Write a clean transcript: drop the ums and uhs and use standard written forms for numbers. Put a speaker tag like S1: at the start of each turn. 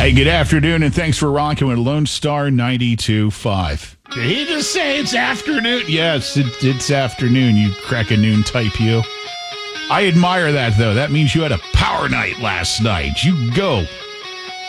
S1: Hey, good afternoon, and thanks for rocking with Lone Star 92.5. Did he just say it's afternoon? Yes, it's afternoon, you crack-a-noon type you. I admire that, though. That means you had a power night last night. You go.